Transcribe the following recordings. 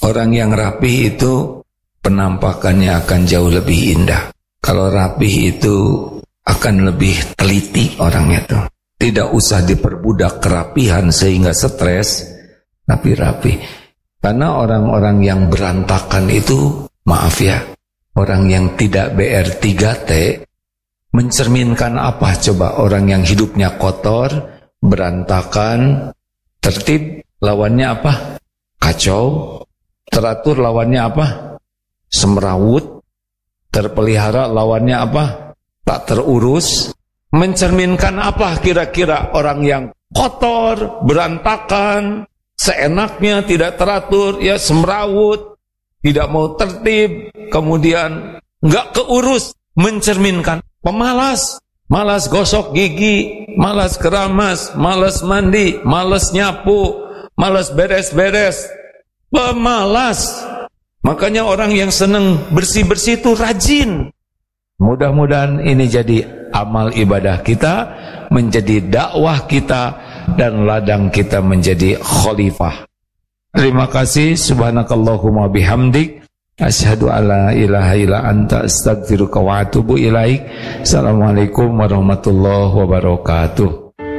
Orang yang rapih itu penampakannya akan jauh lebih indah. Kalau rapih itu akan lebih teliti orangnya tuh. Tidak usah diperbudak kerapihan sehingga stres, tapi rapih. Karena orang-orang yang berantakan itu, maaf ya, orang yang tidak BR3T, mencerminkan apa coba? Orang yang hidupnya kotor, berantakan, tertib, lawannya apa? Kacau. Teratur, lawannya apa? Semrawut. Terpelihara, lawannya apa? Tak terurus. Mencerminkan apa kira-kira? Orang yang kotor, berantakan, seenaknya, tidak teratur, ya semrawut, tidak mau tertib, kemudian nggak keurus. Mencerminkan pemalas, malas gosok gigi, malas keramas, malas mandi, malas nyapu, malas beres-beres, pemalas. Makanya orang yang senang bersih-bersih itu rajin. Mudah-mudahan ini jadi amal ibadah kita, menjadi dakwah kita, dan ladang kita menjadi khalifah. Terima kasih. Subhanakallahumma bihamdik, asyhadu alla ilaha illa anta, astaghfiruka wa atubu ilaik. Assalamualaikum warahmatullahi wabarakatuh.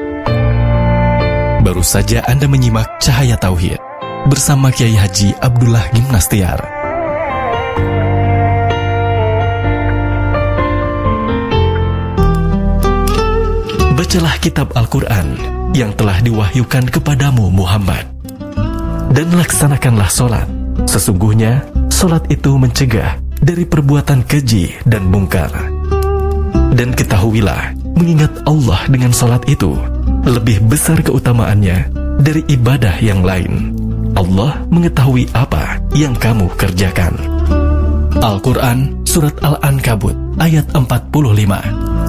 Baru saja Anda menyimak Cahaya Tauhid bersama Kiai Haji Abdullah Gimnastiar. Bacalah kitab Al-Quran yang telah diwahyukan kepadamu Muhammad, dan laksanakanlah solat. Sesungguhnya solat itu mencegah dari perbuatan keji dan mungkar. Dan ketahuilah, mengingat Allah dengan solat itu lebih besar keutamaannya dari ibadah yang lain. Allah mengetahui apa yang kamu kerjakan. Al-Quran Surat Al-Ankabut ayat 45.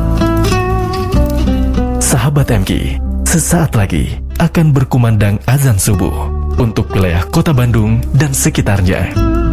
Sahabat MQ, sesaat lagi akan berkumandang azan subuh untuk wilayah Kota Bandung dan sekitarnya.